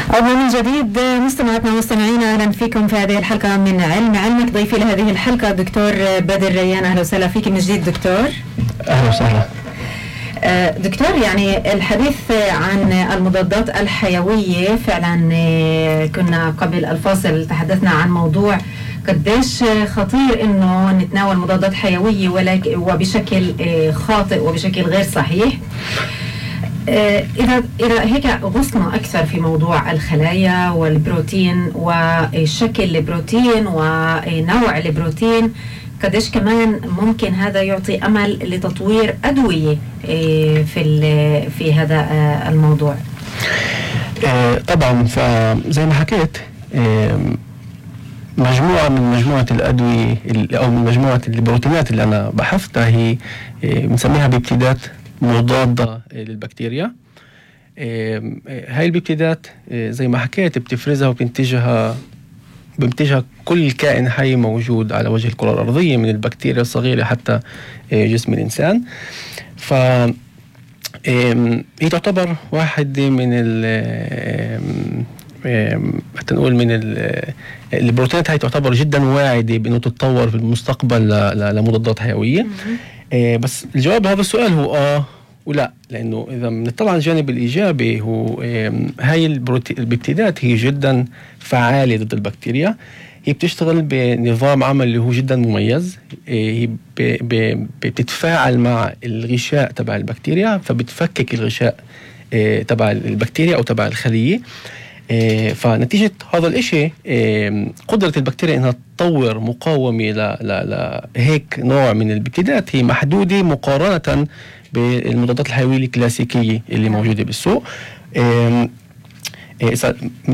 عودنا من جديد مستمعاتنا ومستمعينا، اهلا فيكم في هذه الحلقه من علم علمك. ضيفي لهذه الحلقه دكتور بدر ريان. اهلا وسهلا فيك من جديد دكتور. اهلا وسهلا دكتور. يعني الحديث عن المضادات الحيويه، فعلا كنا قبل الفاصل تحدثنا عن موضوع قديش خطير انه نتناول مضادات حيويه وبشكل خاطئ وبشكل غير صحيح. إذا هيك غصنا أكثر في موضوع الخلايا والبروتين وشكل البروتين ونوع البروتين، قديش كمان ممكن هذا يعطي أمل لتطوير أدوية في هذا الموضوع؟ طبعا، فزي ما حكيت مجموعة الأدوية أو من مجموعة البروتينات اللي أنا بحثتها هي بنسميها بيبتيدات مضادة للبكتيريا. هاي البيبتيدات زي ما حكيت بتفرزها وبنتجها كل كائن حي موجود على وجه الكرة الأرضية، من البكتيريا الصغيرة حتى جسم الإنسان. ف هي تعتبر واحد من حتى نقول من البروتينات. هاي تعتبر جدا واعدة بأنه تتطور في المستقبل لمضادات حيوية. بس الجواب هذا السؤال هو ولا، لأنه إذا بنطلع على الجانب الإيجابي هو هاي البيبتيدات هي جدا فعالة ضد البكتيريا. هي بتشتغل بنظام عمل اللي هو جدا مميز. هي بتتفاعل مع الغشاء تبع البكتيريا، فبتفكك الغشاء تبع البكتيريا أو تبع الخلية. فنتيجة هذا الاشي قدرة البكتيريا انها تطور مقاومة لهيك نوع من البيبتيدات هي محدودة مقارنة بالمضادات الحيوية الكلاسيكية اللي موجودة بالسوق.